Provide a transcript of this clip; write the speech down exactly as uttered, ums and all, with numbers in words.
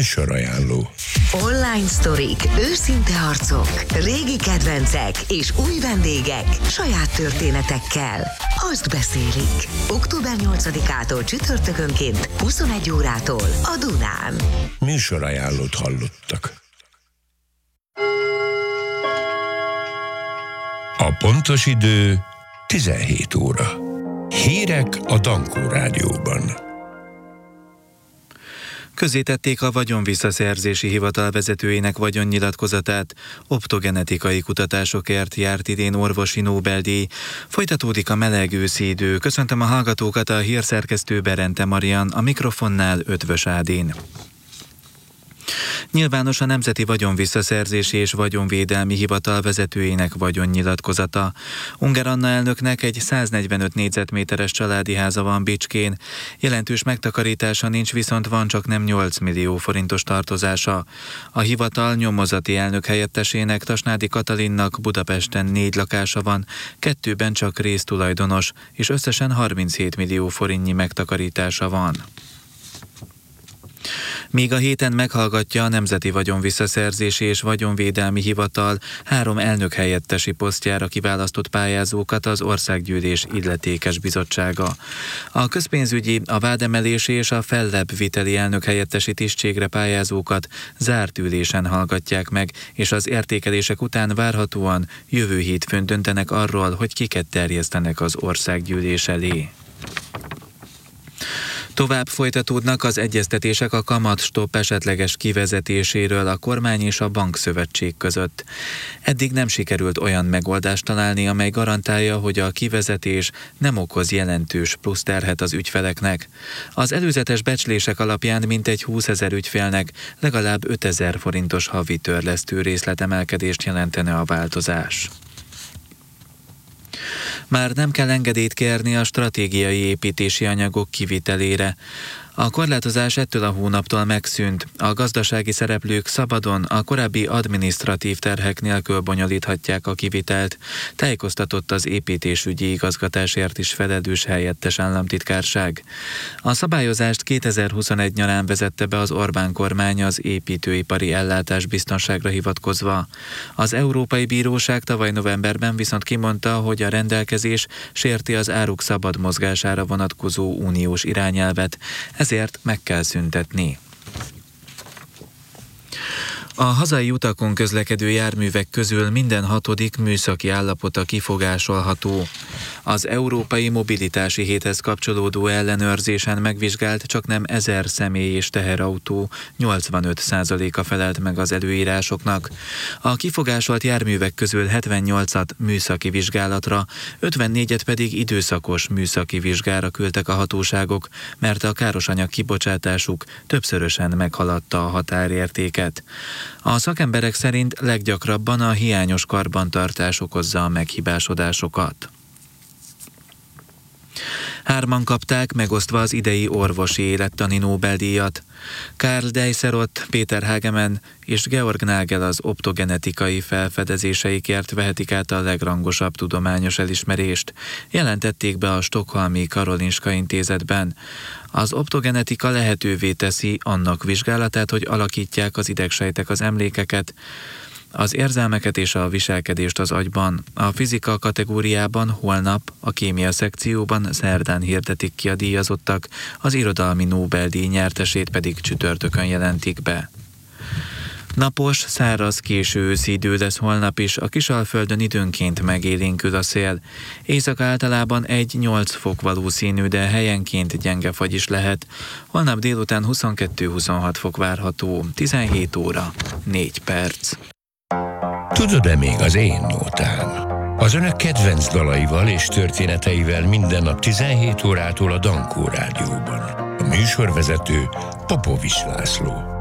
Műsorajánló. Online sztorik, őszinte arcok, régi kedvencek és új vendégek saját történetekkel. Azt beszélik. október nyolcadikától csütörtökönként huszonegy órától a Dunán. Műsorajánlót hallottak. A pontos idő tizenhét óra. Hírek a Dankó Rádióban. Közzétették a Vagyonvisszaszerzési Hivatal vezetőjének vagyonnyilatkozatát. Optogenetikai kutatásokért járt idén orvosi Nobel-díj. Folytatódik a meleg őszi idő. Köszöntöm a hallgatókat, a hírszerkesztő Berente Marian, a mikrofonnál Ötvös Ádén. Nyilvános a Nemzeti Vagyonvisszaszerzési és Vagyonvédelmi Hivatal vezetőjének vagyonnyilatkozata. Ungár Anna elnöknek egy száznegyvenöt négyzetméteres családi háza van Bicskén. Jelentős megtakarítása nincs, viszont van csak nem nyolc millió forintos tartozása. A hivatal nyomozati elnök helyettesének, Tasnádi Katalinnak Budapesten négy lakása van, kettőben csak résztulajdonos, és összesen harminchét millió forintnyi megtakarítása van. Míg a héten meghallgatja a Nemzeti Vagyonvisszaszerzési és Vagyonvédelmi Hivatal három elnökhelyettesi posztjára kiválasztott pályázókat az Országgyűlés Illetékes Bizottsága. A közpénzügyi, a vádemelési és a fellebbviteli elnökhelyettesi tisztségre pályázókat zárt ülésen hallgatják meg, és az értékelések után várhatóan jövő hétfőn döntenek arról, hogy kiket terjesztenek az Országgyűlés elé. Tovább folytatódnak az egyeztetések a kamatstopp esetleges kivezetéséről a kormány és a bankszövetség között. Eddig nem sikerült olyan megoldást találni, amely garantálja, hogy a kivezetés nem okoz jelentős pluszterhet az ügyfeleknek. Az előzetes becslések alapján mintegy húszezer ügyfélnek legalább ötezer forintos havi törlesztő részletemelkedést jelentene a változás. Már nem kell engedélyt kérni a stratégiai építési anyagok kivitelére. A korlátozás ettől a hónaptól megszűnt. A gazdasági szereplők szabadon, a korábbi adminisztratív terhek nélkül bonyolíthatják a kivitelt, tájékoztatott az építésügyi igazgatásért is felelős helyettes államtitkárság. A szabályozást kétezer-huszonegy nyarán vezette be az Orbán kormány az építőipari ellátás biztonságra hivatkozva. Az Európai Bíróság tavaly novemberben viszont kimondta, hogy a rendelkezés sérti az áruk szabad mozgására vonatkozó uniós irányelvet, ezért meg kell szüntetni. A hazai utakon közlekedő járművek közül minden hatodik műszaki állapota kifogásolható. Az Európai Mobilitási Héthez kapcsolódó ellenőrzésen megvizsgált csaknem ezer személy és teherautó, nyolcvanöt százaléka felelt meg az előírásoknak. A kifogásolt járművek közül hetvennyolcat műszaki vizsgálatra, ötvennégyet pedig időszakos műszaki vizsgára küldtek a hatóságok, mert a károsanyag kibocsátásuk többszörösen meghaladta a határértéket. A szakemberek szerint leggyakrabban a hiányos karbantartás okozza a meghibásodásokat. Hárman kapták megosztva az idei orvosi élettani Nobel-díjat. Karl Deisserott, Péter Hagemann és Georg Nagel az optogenetikai felfedezéseikért vehetik át a legrangosabb tudományos elismerést, jelentették be a Stockholmi Karolinska Intézetben. Az optogenetika lehetővé teszi annak vizsgálatát, hogy alakítják az idegsejtek az emlékeket, az érzelmeket és a viselkedést az agyban. A fizika kategóriában holnap, a kémia szekcióban szerdán hirdetik ki a díjazottak, az irodalmi Nobel-díj nyertesét pedig csütörtökön jelentik be. Napos, száraz, késő őszi idő lesz holnap is, a Kisalföldön időnként megélénkül a szél. Éjszaka általában egy-nyolc fok valószínű, de helyenként gyenge fagy is lehet. Holnap délután huszonkettő-huszonhat fok várható, tizenhét óra, négy perc. Tudod-e még az én nótám? Az önök kedvenc dalaival és történeteivel minden nap tizenhét órától a Dankó Rádióban. A műsorvezető Popovics László.